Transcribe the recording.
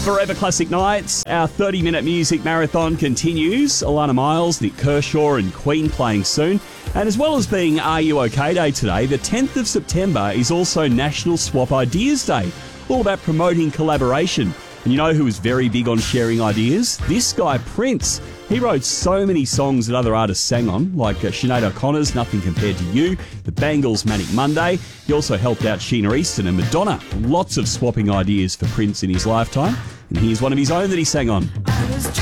Forever Classic Nights. Our 30-minute music marathon continues. Alana Miles, Nick Kershaw and Queen playing soon. And as well as being Are You OK Day today, the 10th of September is also National Swap Ideas Day, all about promoting collaboration. And you know who was very big on sharing ideas? This guy, Prince. He wrote so many songs that other artists sang on, like Sinead O'Connor's Nothing Compared to You, the Bangles' Manic Monday. He also helped out Sheena Easton and Madonna. Lots of swapping ideas for Prince in his lifetime. And here's one of his own that he sang on.